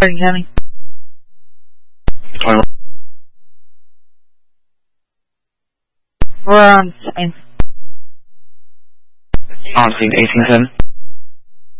Bergen County. We're on scene. On scene, 1810.